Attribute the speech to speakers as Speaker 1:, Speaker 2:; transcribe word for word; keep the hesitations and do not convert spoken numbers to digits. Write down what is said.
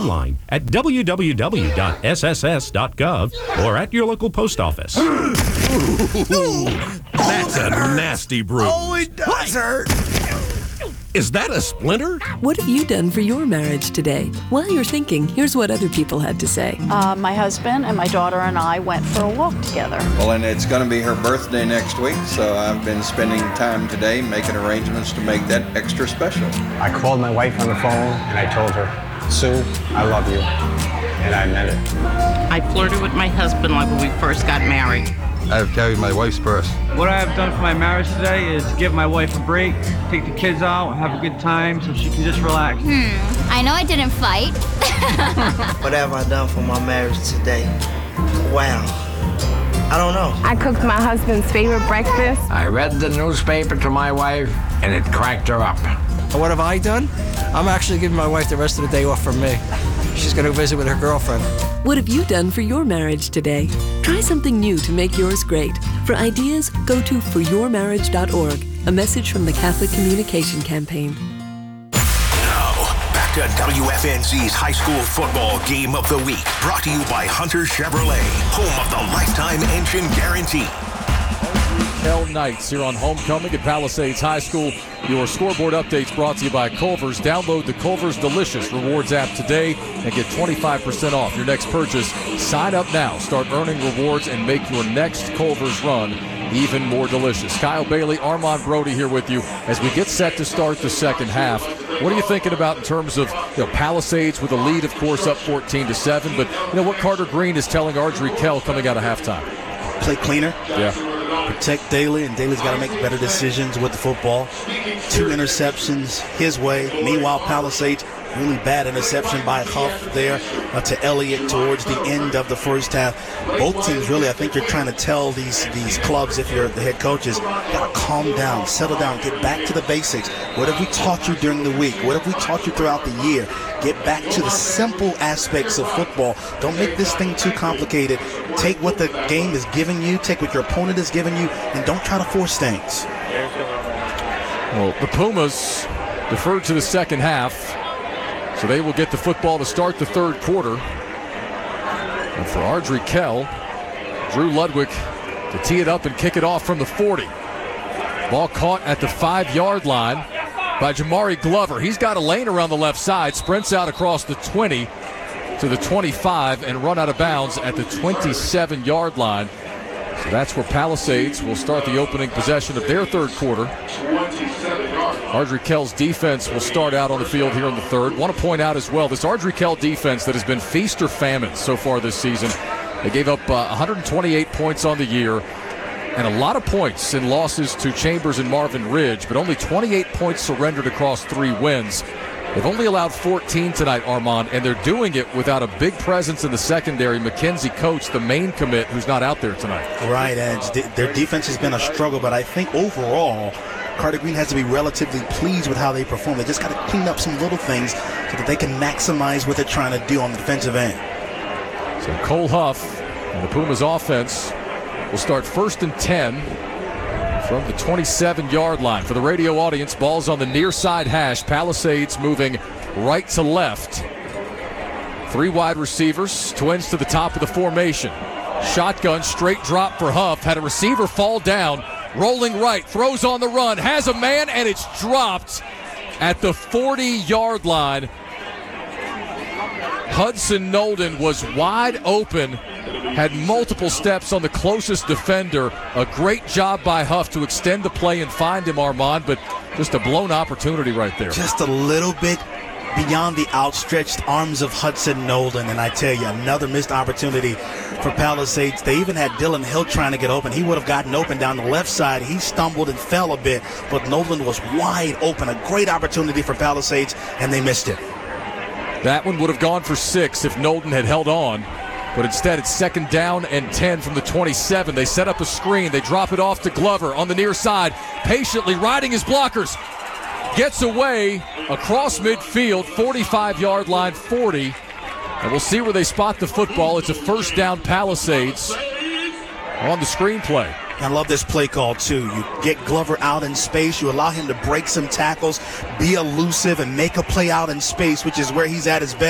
Speaker 1: online at w w w dot s s s dot gov or at your local post office.
Speaker 2: That's a nasty bruise.
Speaker 3: Oh, it does hurt.
Speaker 2: Is that a splinter?
Speaker 4: What have you done for your marriage today? While you're thinking, here's what other people had to say.
Speaker 5: Uh, my husband and my daughter and I went for a walk together.
Speaker 6: Well, and it's going to be her birthday next week, so I've been spending time today making arrangements to make that extra special.
Speaker 7: I called my wife on the phone and I told her, Sue, I love you. And I meant it.
Speaker 8: I flirted with my husband like when we first got married.
Speaker 9: I've carried my wife's purse.
Speaker 10: What I have done for my marriage today is give my wife a break, take the kids out, have a good time so she can just relax.
Speaker 11: Hmm, I know I didn't fight.
Speaker 3: What have I done for my marriage today? Wow. I don't know.
Speaker 12: I cooked my husband's favorite breakfast.
Speaker 13: I read the newspaper to my wife, and it cracked her up.
Speaker 14: What have I done? I'm actually giving my wife the rest of the day off from me. She's going to visit with her girlfriend.
Speaker 4: What have you done for your marriage today? Try something new to make yours great. For ideas, go to for your marriage dot org, a message from the Catholic Communication Campaign.
Speaker 15: Now, back to W F N Z's High School Football Game of the Week, brought to you by Hunter Chevrolet, home of the Lifetime Engine Guarantee.
Speaker 16: Kell Knights here on homecoming at Palisades High School. Your scoreboard updates brought to you by Culver's. Download the Culver's Delicious Rewards app today and get twenty-five percent off your next purchase. Sign up now, start earning rewards, and make your next Culver's run even more delicious. Kyle Bailey, Armand Brody here with you as we get set to start the second half. What are you thinking about in terms of, you know, Palisades with a lead, of course, up fourteen to seven, but you know what Carter Green is telling Ardrey Kell coming out of halftime?
Speaker 17: Play cleaner.
Speaker 16: Yeah.
Speaker 17: Protect Daly, and Daly's got to make better decisions with the football. Two interceptions his way. Meanwhile, Palisades, really bad interception by Huff there uh, to Elliott towards the end of the first half. Both teams really, I think you're trying to tell these these clubs, if you're the head coaches, got to calm down, settle down, get back to the basics. What have we taught you during the week? What have we taught you throughout the year? Get back to the simple aspects of football. Don't make this thing too complicated. Take what the game is giving you, take what your opponent is giving you, and don't try to force things.
Speaker 16: Well, the Pumas deferred to the second half, so they will get the football to start the third quarter. And for Ardrey Kell, Drew Ludwig to tee it up and kick it off from the forty. Ball caught at the five-yard line by Jamari Glover. He's got a lane around the left side, sprints out across the twenty to the twenty-five and run out of bounds at the twenty-seven-yard line. So that's where Palisades will start the opening possession of their third quarter. Ardrey Kell's defense will start out on the field here in the third. Want to point out as well, this Ardrey Kell defense that has been feast or famine so far this season. They gave up uh, one hundred twenty-eight points on the year and a lot of points in losses to Chambers and Marvin Ridge, but only twenty-eight points surrendered across three wins. They've only allowed fourteen tonight, Armand, and they're doing it without a big presence in the secondary. Mackenzie Coates, the main commit, who's not out there tonight.
Speaker 17: Right, and their defense has been a struggle, but I think overall, Carter Green has to be relatively pleased with how they perform. They just got to clean up some little things so that they can maximize what they're trying to do on the defensive end.
Speaker 16: So Cole Huff and the Pumas offense will start first and ten from the twenty-seven-yard line. For the radio audience, ball's on the near side hash. Palisades moving right to left. Three wide receivers, twins to the top of the formation. Shotgun, straight drop for Huff. Had a receiver fall down, rolling right, throws on the run, has a man, and it's dropped at the forty-yard line. Hudson Nolden was wide open, had multiple steps on the closest defender. A great job by Huff to extend the play and find him, Armand, but just a blown opportunity right there.
Speaker 17: Just a little bit beyond the outstretched arms of Hudson Nolden, and I tell you, another missed opportunity for Palisades. They even had Dylan Hill trying to get open. He would have gotten open down the left side. He stumbled and fell a bit, but Nolden was wide open. A great opportunity for Palisades, and they missed it.
Speaker 16: That one would have gone for six if Nolden had held on. But instead, it's second down and ten from the twenty-seven. They set up a screen. They drop it off to Glover on the near side, patiently riding his blockers. Gets away across midfield, forty-five-yard line, forty. And we'll see where they spot the football. It's a first down, Palisades on the screenplay.
Speaker 17: I love this play call, too. You get Glover out in space. You allow him to break some tackles, be elusive, and make a play out in space, which is where he's at his best.